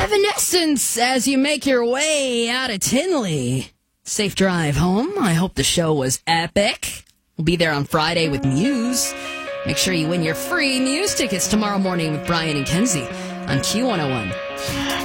Evanescence as you make your way out of Tinley. Safe drive home. I hope the show was epic. We'll be there on Friday with Muse. Make sure you win your free Muse tickets tomorrow morning with Brian and Kenzie on Q101.